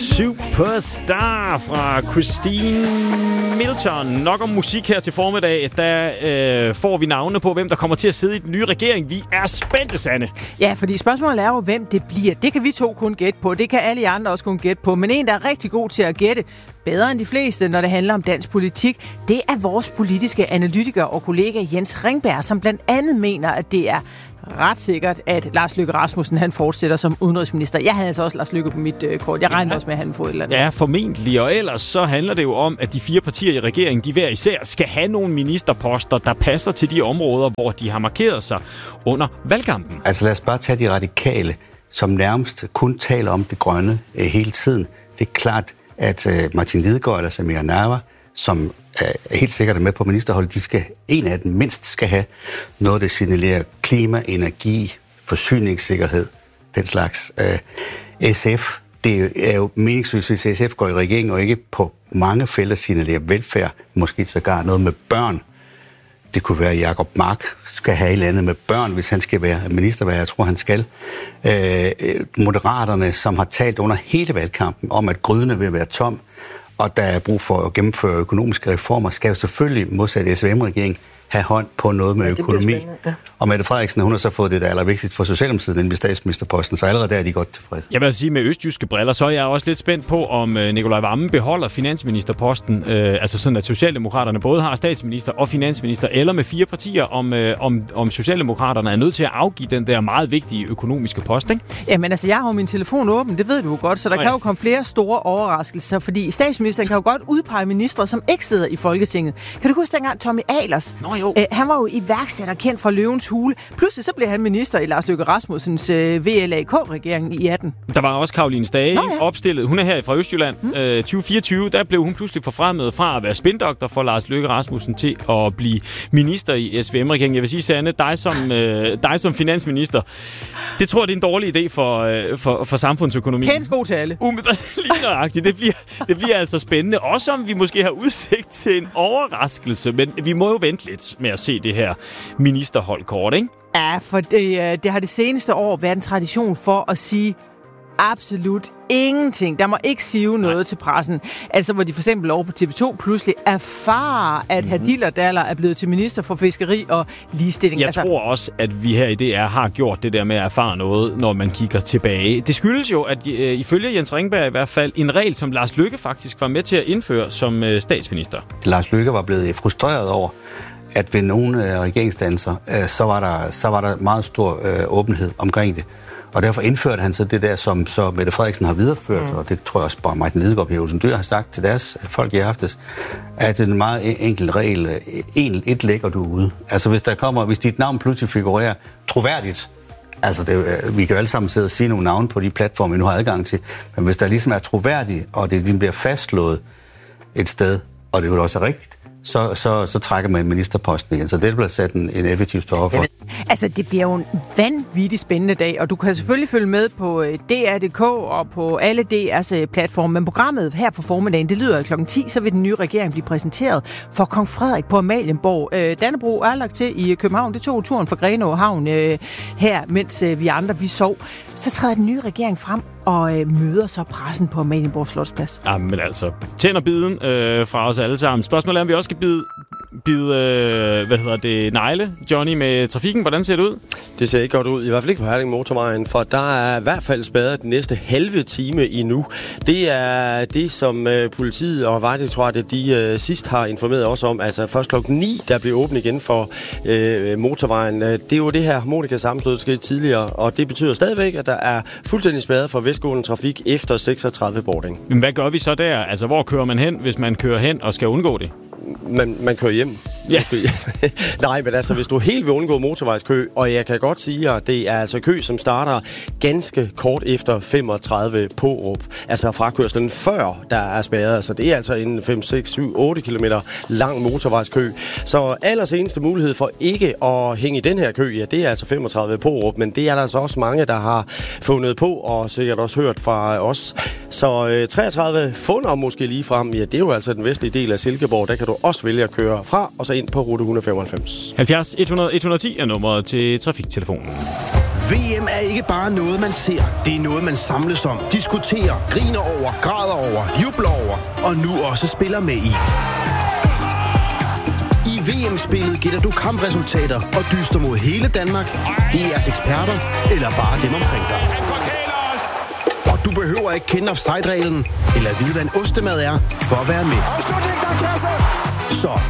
Superstar fra Christine Milton. Nok om musik her til formiddag. Der får vi navne på, hvem der kommer til at sidde i den nye regering. Vi er spændte, Sanne. Ja, fordi spørgsmålet er jo, hvem det bliver. Det kan vi to kun gætte på. Det kan alle andre også kun gætte på. Men en, der er rigtig god til at gætte, bedre end de fleste, når det handler om dansk politik, det er vores politiske analytiker og kollega Jens Ringberg, som blandt andet mener, at det er ret sikkert, at Lars Løkke Rasmussen han fortsætter som udenrigsminister. Jeg havde altså også Lars Løkke på mit kort. Jeg regnede også med, at han får et eller andet. Ja, formentlig. Og ellers så handler det jo om, at de 4 partier i regeringen, de hver især skal have nogle ministerposter, der passer til de områder, hvor de har markeret sig under valgkampen. Altså lad os bare tage de radikale, som nærmest kun taler om det grønne hele tiden. Det er klart, at Martin Lidegaard eller Samira Nawa, som er helt sikkert med på ministerholdet, en af dem mindst skal have noget, der signalerer klima, energi, forsyningssikkerhed, den slags. SF, det er jo meningsløst, hvis SF går i regering og ikke på mange felter signalerer velfærd, måske sågar noget med børn. Det kunne være, at Jacob Mark skal have et eller andet med børn, hvis han skal være minister, hvad jeg tror, han skal. Moderaterne, som har talt under hele valgkampen om, at gryden vil være tom, og der er brug for at gennemføre økonomiske reformer, skal jo selvfølgelig modsat SVM-regeringen have hånd på noget med økonomi. Ja. Og Mette Frederiksen, hun har så fået det, der er allervigtigst for Socialdemokratiet, nemlig statsministerposten, så allerede der er de godt tilfredse. Jeg vil sige, med østjyske briller, så er jeg også lidt spændt på, om Nicolai Wammen beholder finansministerposten, altså sådan, at Socialdemokraterne både har statsminister og finansminister, eller med 4 partier, om Socialdemokraterne er nødt til at afgive den der meget vigtige økonomiske post, ikke? Jamen altså, jeg har jo min telefon åben, det ved du jo godt, så der kan jo komme flere store overraskelser, fordi statsministeren kan jo godt udpege ministre, som ikke sidder i Folketinget. Kan du huske dengang Tommy Ahlers? Han var jo iværksætter kendt fra Løvens Hule. Pludselig så blev han minister i Lars Løkke Rasmussens VLAK-regering i 18. Der var også Caroline Stage opstillet. Hun er her fra Østjylland. 2024, der blev hun pludselig forfremmet fra at være spindoktor for Lars Løkke Rasmussen til at blive minister i SVM-regeringen. Jeg vil sige, Sanne, dig som finansminister, det tror jeg, det er en dårlig idé for samfundsøkonomien. Pænt god til alle. Lige nøjagtigt. Det bliver altså spændende. Også om vi måske har udsigt til en overraskelse, men vi må jo vente lidt med at se det her ministerholdkort, ikke? Ja, for det har det seneste år været en tradition for at sige absolut ingenting. Der må ikke sive noget til pressen. Altså, hvor de for eksempel over på TV2 pludselig erfarer, at Hadil Daller er blevet til minister for fiskeri og ligestilling. Jeg tror også, at vi her i DR har gjort det der med at erfare noget, når man kigger tilbage. Det skyldes jo, at ifølge Jens Ringberg i hvert fald, en regel, som Lars Løkke faktisk var med til at indføre som statsminister. Lars Løkke var blevet frustreret over, at ved nogle regeringsdannelser, så var der meget stor åbenhed omkring det. Og derfor indførte han så det der, som så Mette Frederiksen har videreført, og det tror jeg også bare Martin Lidegaard og Olsen Dyr har sagt til deres folk i aftes, at det er en meget enkel regel. Et lægger du ude. Altså hvis dit navn pludselig figurerer troværdigt, altså vi kan jo alle sammen sidde og sige nogle navne på de platforme, vi nu har adgang til, men hvis der ligesom er troværdigt, og det bliver fastslået et sted, og det jo også er rigtigt, så trækker man ministerposten igen. Så det bliver sat en effektiv stopper for. Altså, det bliver jo en vanvittig spændende dag, og du kan selvfølgelig følge med på DR.dk og på alle DR's platforme. Men programmet her for formiddagen, det lyder kl. 10, så vil den nye regering blive præsenteret for Kong Frederik på Amalienborg. Dannebro er lagt til i København. Det tog turen fra Grenaa Havn her, mens vi andre vi sov. Så træder den nye regering frem og møder så pressen på Amalienborg Slotsplads. Jamen altså, tænder biden fra os alle sammen. Spørgsmålet er, om vi også skal bide negle, Johnny, med trafikken. Hvordan ser det ud? Det ser ikke godt ud, i hvert fald ikke på Herning Motorvejen, for der er i hvert fald spærret den næste halve time endnu. Det er det, som politiet og Vejdirektoratet de sidst har informeret os om. Altså først klokken 9, der bliver åbent igen for motorvejen. Det er jo det her harmonika-sammenstød, der skete tidligere, og det betyder stadigvæk, at der er fuldstændig spærret for vestgående trafik efter 36 boarding. Men hvad gør vi så der? Altså, hvor kører man hen, hvis man kører hen og skal undgå det? Man kører hjem. Ja. Nej, men altså, hvis du helt vil undgå motorvejskø, og jeg kan godt sige, at det er altså kø, som starter ganske kort efter 35 Pårup. Altså frakørslen før, der er spærret. Altså, det er altså en 5, 6, 7, 8 kilometer lang motorvejskø. Så allerseneste mulighed for ikke at hænge i den her kø, ja, det er altså 35 Pårup. Men det er der altså også mange, der har fundet på, og sikkert også hørt fra os. Så 33 funder måske lige frem, ja, det er jo altså den vestlige del af Silkeborg. Der kan du også vælge at køre fra, og så ind på rute 195. 70 100 110 er nummeret til trafiktelefonen. VM er ikke bare noget, man ser. Det er noget, man samles om, diskuterer, griner over, græder over, jubler over og nu også spiller med i. I VM-spillet gætter du kampresultater og dyster mod hele Danmark, DR's eksperter eller bare dem omkring dig. Og du behøver ikke kende offside-reglen eller vide, hvad en ostemad er for at være med. Så